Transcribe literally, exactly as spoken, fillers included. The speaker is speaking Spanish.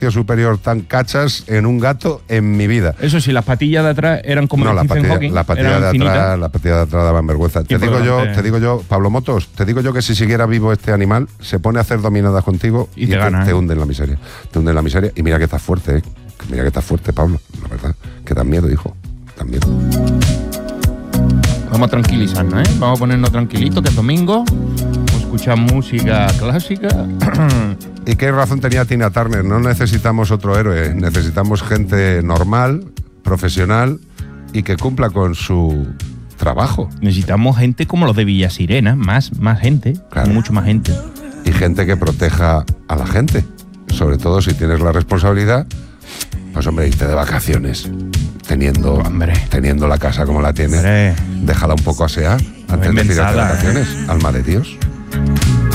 superior tan cachas en un gato en mi vida. Eso sí, las patillas de atrás eran como no, el la Stephen patilla, Hawking, la patilla eran de atrás, finitas. la patilla de atrás daban vergüenza. Te digo yo, te digo yo, Pablo Motos, te digo yo que si siguiera vivo este animal, se pone a hacer dominadas contigo y, y te, te, gana, te ¿eh? hunde en la miseria. Te hunde en la miseria y mira que estás fuerte, ¿eh? Mira que estás fuerte, Pablo, la verdad. Que dan miedo, hijo, dan miedo. Vamos a tranquilizarnos, ¿eh? Vamos a ponernos tranquilitos, que es domingo. Vamos a escuchar música clásica. ¿Y qué razón tenía Tina Turner? No necesitamos otro héroe, necesitamos gente normal, profesional y que cumpla con su trabajo. Necesitamos gente como los de Villa Sirena, más, más gente, claro. Mucho más gente. Y gente que proteja a la gente, sobre todo si tienes la responsabilidad, pues hombre, irte de vacaciones, teniendo, hombre. teniendo la casa como la tienes, hombre. Déjala un poco asear antes de irte de vacaciones, alma de Dios.